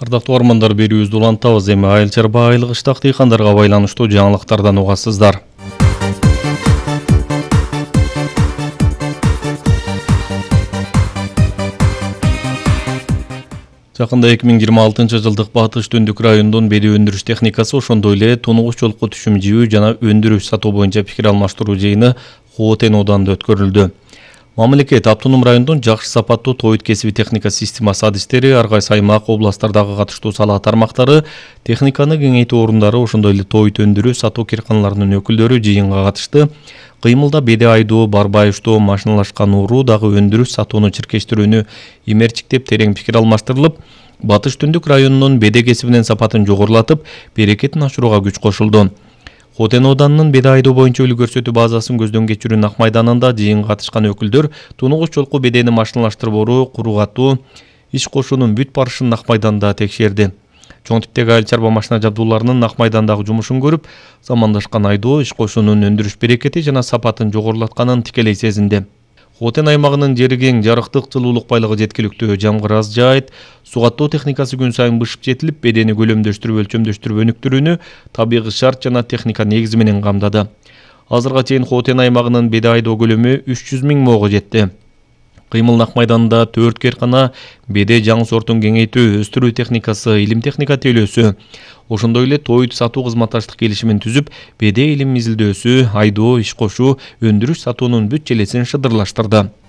Ардактуу армандар, берүүбүздү улантабыз. Эми айыл чарба айылык ыштак дыйкандарга байланыштуу жаңылыктардан угасыздар. Жакында 2026-жылдык Батыш Түндүк районунун беди өндүрүш техникасы, ошондой эле тунугуч жолку түшүм жибүү жана өндүрүш сатуу боюнча пикир алмаштыруу жыйыны Хотен ооданында өткөрүлдү. Мамлекет автоном райондун жакшы сапаттуу тоют кесиби техника системасы адистери, ар кайсы аймак, областтардагы катыштуу сала тармактары, техниканы кеңейтүү орундары, ошондой эле тоют өндүрүү сатуу кирканаларынын өкүлдөрү жыйынга катышты. Кыймылда беде айдоо, барбайыштоо, машиналашкан уруу дагы өндүрүш сатууну чиркештирүүнү имерчиктеп терең пикир алмаштырылып, Батыш Түндүк районунун беде кесибинин сапатын жогорулатып, берекетин ашырууга күч кошулду. Хотен ооданынын беде айдоо боюнча үлгү көрсөтүү базасын көздөн кечирүүнүн ак майданында жыйынга катышкан өкүлдөр тунугуч жолку бедени машиналаштырбоо, кургатуу, иш кошуунун бүт барышын ак майданда текшерди. Чоң типтеги айыл чарба машина жабдууларынын ак майдандагы жумушун көрүп, замандашкан айдоо, иш кошуунун өндүрүш берекети жана сапатын жогорулатканын тикелей сезинди. Хотен аймагынын жери кең, жарыктык, жылуулук байлыгы жеткиликтүү, жамгыр аз жаайт, суу каттоо техникасы күн сайын бышып жетилип, бедени көлөмдөштүрүп, өлчөмдөштүрүп өнүктүрүүнү табигый шарт жана техника негизи менен камдады. Азырга чейин Хотен аймагынын беде айдоо көлөмү 300 000 моого жетти. Кыймыл ак майданында 4 керкана, беде жаңы сортун кеңейтүү, өстүрүү техникасы, илим техника тейлөөсү, ошондой эле тоют сатуу кызматташтык келишимин түзүп, беде илим изилдөөсү, айдоо, иш кошуу, өндүрүш сатуунун бүт желесин шыдырлаштырды.